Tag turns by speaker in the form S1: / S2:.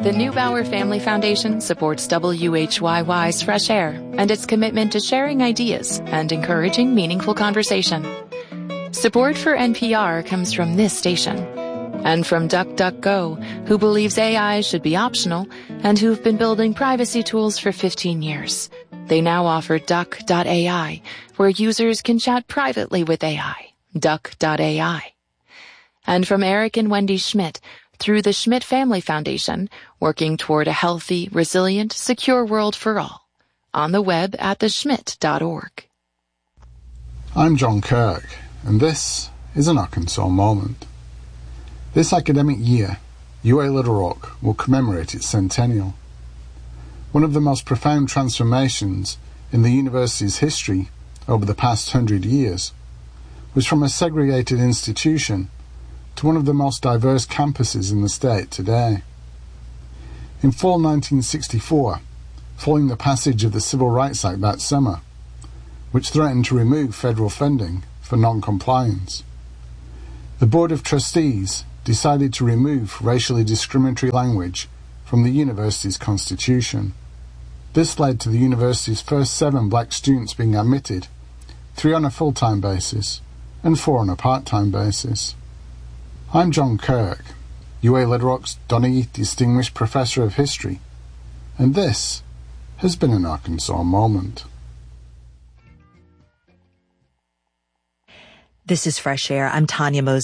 S1: The Neubauer Family Foundation supports WHYY's Fresh Air and its commitment to sharing ideas and encouraging meaningful conversation. Support for NPR comes from this station and from DuckDuckGo, who believes AI should be optional and who've been building privacy tools for 15 years. They now offer Duck.ai, where users can chat privately with AI. Duck.ai. And from Eric and Wendy Schmidt, through the Schmidt Family Foundation, working toward a healthy, resilient, secure world for all. On the web at theschmidt.org.
S2: I'm John Kirk, and this is an Arkansas Moment. This academic year, UA Little Rock will commemorate its centennial. One of the most profound transformations in the university's history over the past 100 years was from a segregated institution to one of the most diverse campuses in the state today. In fall 1964, following the passage of the Civil Rights Act that summer, which threatened to remove federal funding for non-compliance, the Board of Trustees decided to remove racially discriminatory language from the university's constitution. This led to the university's first 7 black students being admitted, 3 on a full-time basis and 4 on a part-time basis. I'm John Kirk, UA Little Rock's Donaghy Distinguished Professor of History, and this has been an Arkansas Moment.
S3: This is Fresh Air. I'm Tanya Moses.